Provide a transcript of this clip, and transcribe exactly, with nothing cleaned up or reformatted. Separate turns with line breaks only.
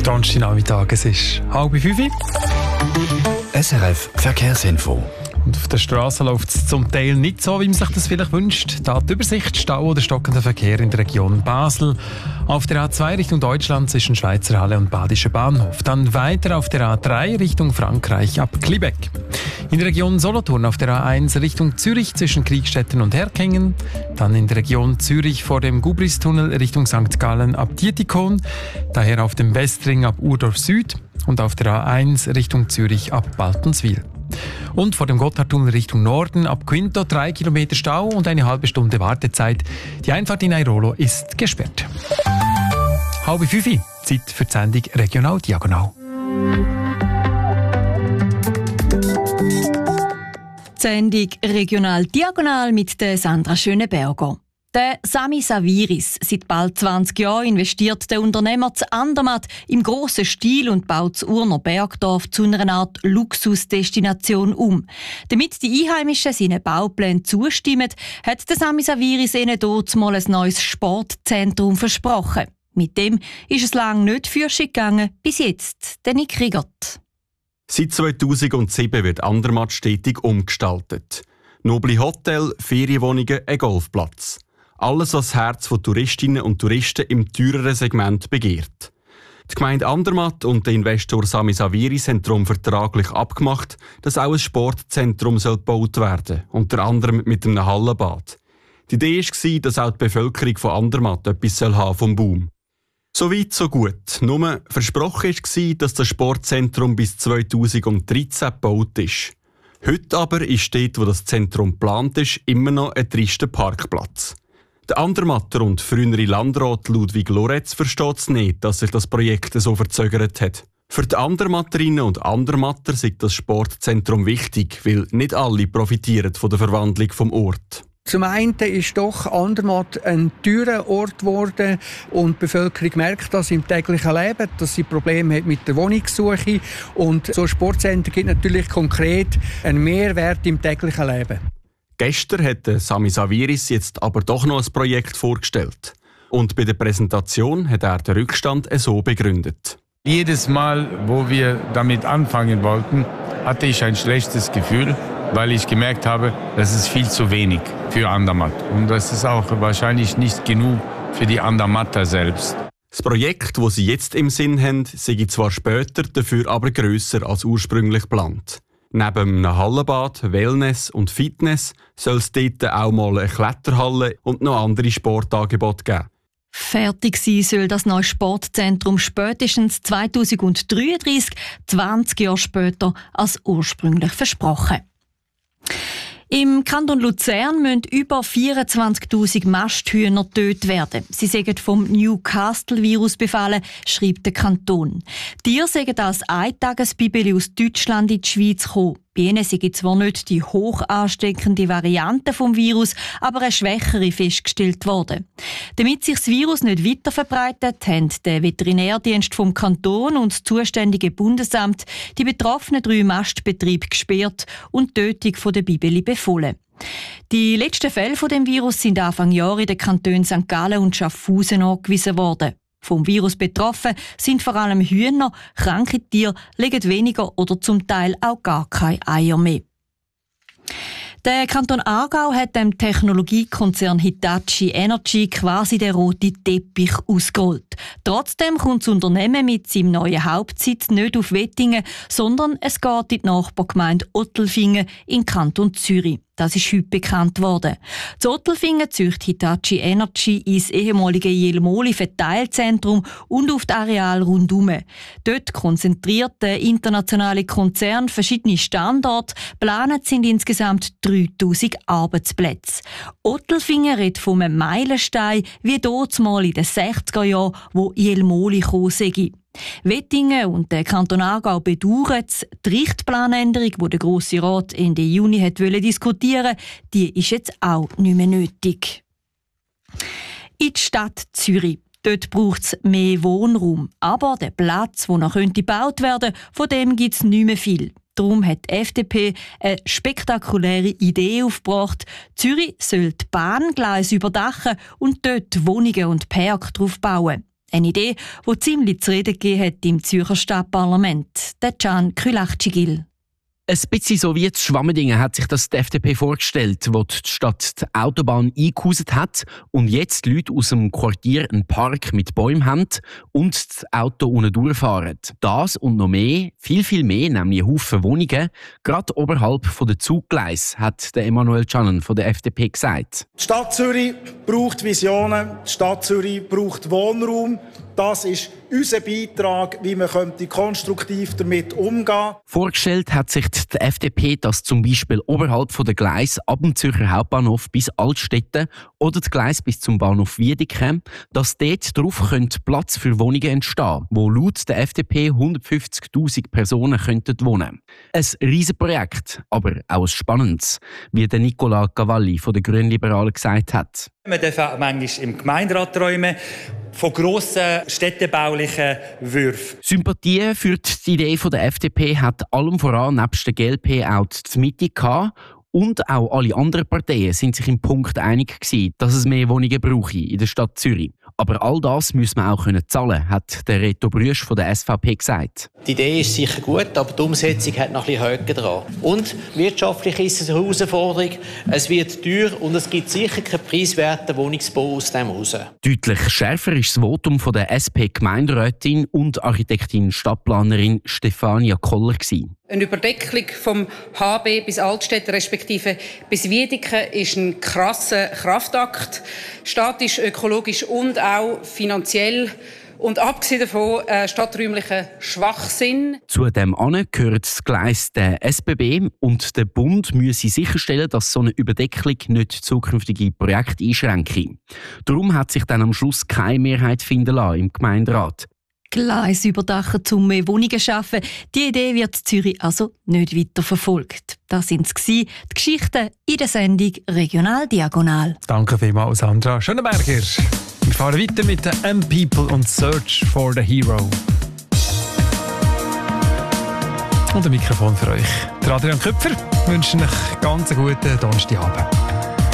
Donnerstagnachmittag, es ist halb fünf.
S R F Verkehrsinfo.
Und auf der Straße läuft es zum Teil nicht so, wie man sich das vielleicht wünscht. Da die Übersicht, Stau oder stockender Verkehr in der Region Basel. Auf der A zwei Richtung Deutschland zwischen Schweizer Halle und Badischer Bahnhof. Dann weiter auf der A drei Richtung Frankreich ab Klibeck. In der Region Solothurn auf der A eins Richtung Zürich zwischen Kriegstetten und Herkingen. Dann in der Region Zürich vor dem Gubristunnel Richtung Sankt Gallen ab Dietikon. Daher auf dem Westring ab Urdorf Süd. Und auf der A eins Richtung Zürich ab Baltenswil. Und vor dem Gotthardtunnel Richtung Norden ab Quinto drei Kilometer Stau und eine halbe Stunde Wartezeit. Die Einfahrt in Airolo ist gesperrt. Halb fünf, Zeit für die Sendung Regional Diagonal.
Die Sendung Regional Diagonal mit der Sandra Schöneberger. Der Sami Saviris. Seit bald zwanzig Jahren investiert der Unternehmer zu Andermatt im grossen Stil und baut das Urner Bergdorf zu einer Art Luxusdestination um. Damit die Einheimischen seinen Bauplänen zustimmen, hat der Sami Saviris ihnen dort mal ein neues Sportzentrum versprochen. Mit dem ist es lange nicht fürschig gegangen, bis jetzt, der Nick Rigert.
Seit zweitausendsieben wird Andermatt stetig umgestaltet. Noble Hotel, Ferienwohnungen, ein Golfplatz. Alles, was das Herz von Touristinnen und Touristen im teureren Segment begehrt. Die Gemeinde Andermatt und der Investor Sami Saviris haben darum vertraglich abgemacht, dass auch ein Sportzentrum gebaut werden soll, unter anderem mit einem Hallenbad. Die Idee war, dass auch die Bevölkerung von Andermatt etwas haben vom Boom. So weit, so gut. Nur versprochen war, dass das Sportzentrum bis zweitausenddreizehn gebaut ist. Heute aber ist dort, wo das Zentrum geplant ist, immer noch ein trister Parkplatz. Der Andermatter und frühere Landrat Ludwig Loretz versteht es nicht, dass sich das Projekt so verzögert hat. Für die Andermatterinnen und Andermatter ist das Sportzentrum wichtig, weil nicht alle profitieren von der Verwandlung vom Ort.
Zum einen ist doch Andermatt ein teurer Ort geworden und die Bevölkerung merkt das im täglichen Leben, dass sie Probleme hat mit der Wohnungssuche. Und so ein Sportcenter gibt natürlich konkret einen Mehrwert im täglichen Leben.
Gestern hat Sami Saviris jetzt aber doch noch ein Projekt vorgestellt. Und bei der Präsentation hat er den Rückstand so begründet.
Jedes Mal, wo wir damit anfangen wollten, hatte ich ein schlechtes Gefühl, weil ich gemerkt habe, das ist viel zu wenig für Andermatt. Und das ist auch wahrscheinlich nicht genug für die Andermatter selbst.
Das Projekt, das sie jetzt im Sinn haben, sei zwar später, dafür aber grösser als ursprünglich geplant. Neben einem Hallenbad, Wellness und Fitness soll es dort auch mal eine Kletterhalle und noch andere Sportangebote geben.
Fertig sein soll das neue Sportzentrum spätestens zweitausenddreiunddreißig, zwanzig Jahre später als ursprünglich versprochen. Im Kanton Luzern müssen über vierundzwanzigtausend Masthühner getötet werden. Sie sind vom Newcastle-Virus befallen, schreibt der Kanton. Die Tiere sind als Eintagesbibeli aus Deutschland in die Schweiz gekommen. Bei ihnen sei zwar nicht die hoch ansteckende Variante vom Virus, aber eine schwächere festgestellt worden. Damit sich das Virus nicht weiter verbreitet, haben der Veterinärdienst vom Kanton und das zuständige Bundesamt die betroffenen drei Mastbetriebe gesperrt und die Tötung der Bibeli befohlen. Die letzten Fälle von dem Virus sind Anfang Jahr in den Kantonen Sankt Gallen und Schaffhausen angewiesen worden. Vom Virus betroffen sind vor allem Hühner, kranke Tiere legen weniger oder zum Teil auch gar keine Eier mehr. Der Kanton Aargau hat dem Technologiekonzern Hitachi Energy quasi den roten Teppich ausgerollt. Trotzdem kommt das Unternehmen mit seinem neuen Hauptsitz nicht auf Wettingen, sondern es geht in die Nachbargemeinde Ottelfingen im Kanton Zürich. Das ist heute bekannt worden. Zu Ottelfingen züchtet Hitachi Energy ins ehemalige Jelmoli-Verteilzentrum und auf das Areal rundum. Dort konzentriert der internationale Konzern verschiedene Standorte. Geplant sind insgesamt dreitausend Arbeitsplätze. Ottelfingen redet von einem Meilenstein, wie dort mal in den sechziger Jahren, wo Jelmoli gekommen sei. Wettingen und der Kanton Aargau bedauern es. Die Richtplanänderung, die der Grosse Rat Ende Juni hat diskutieren, die ist jetzt auch nicht mehr nötig. In die Stadt Zürich. Dort braucht es mehr Wohnraum. Aber der Platz, der noch gebaut werden könnte, von dem gibt es nicht mehr viel. Darum hat die F D P eine spektakuläre Idee aufgebracht. Zürich soll die Bahngleise überdachen und dort Wohnungen und Parks drauf bauen. Eine Idee, die ziemlich zu reden gegeben hat im Zürcher Stadtparlament. Der Can Kühlachcigil.
Ein bisschen so wie in Schwammendingen hat sich das die F D P vorgestellt, wo die Stadt die Autobahn eingehauset hat und jetzt die Leute aus dem Quartier einen Park mit Bäumen haben und das Auto unten durchfahren. Das und noch mehr, viel, viel mehr, nämlich einen Haufen Wohnungen, gerade oberhalb von der Zuggleis, hat der Emanuel Cannon von der F D P gesagt.
Die Stadt Zürich braucht Visionen, die Stadt Zürich braucht Wohnraum. Das ist unser Beitrag, wie man konstruktiv damit umgehen könnte.
Vorgestellt hat sich die F D P, dass zum Beispiel oberhalb von der Gleis ab dem Zürcher Hauptbahnhof bis Altstetten oder die Gleis bis zum Bahnhof Wiedeke, dass dort drauf Platz für Wohnungen entstehen, wo laut der F D P hundertfünfzigtausend Personen könnten wohnen. Ein Riesenprojekt, aber auch ein spannendes, wie der Nicola Cavalli von den Grünliberalen gesagt hat.
Wir dürfen manchmal im Gemeinderat träumen von grossen städtebaulichen Würfen.
Sympathie für die Idee der F D P hat allem voran nebst der G L P auch die Mitte gehabt. Und auch alle anderen Parteien sind sich im Punkt einig gewesen, dass es mehr Wohnungen brauche in der Stadt Zürich. Aber all das müssen wir auch können zahlen, hat der Reto Brüsch von der S V P gesagt.
Die Idee ist sicher gut, aber die Umsetzung hat noch ein bisschen Haken dran. Und wirtschaftlich ist es eine Herausforderung. Es wird teuer und es gibt sicher keinen preiswerten Wohnungsbau aus dem heraus.
Deutlich schärfer ist das Votum von der S P-Gemeinderätin und Architektin-Stadtplanerin Stefania Koller gewesen.
Eine Überdeckung vom H B bis Altstädte respektive bis Wiedeke ist ein krasser Kraftakt, statisch, ökologisch und auch finanziell. Und abgesehen davon äh, stadträumlicher Schwachsinn.
Zu dem an gehört das Gleis der S B B und der Bund müsse sicherstellen, dass so eine Überdeckung nicht zukünftige Projekte einschränke. Darum hat sich dann am Schluss keine Mehrheit finden lassen im Gemeinderat.
Gleis überdachen, um mehr Wohnungen zu schaffen. Die Idee wird in Zürich also nicht weiter verfolgt. Das waren die Geschichten in der Sendung Regional Diagonal.
Danke vielmals, Sandra Schönenberger. Wir fahren weiter mit den M-People und Search for the Hero. Und ein Mikrofon für euch. Der Adrian Köpfer wünscht euch ganz einen guten Donnerstagabend.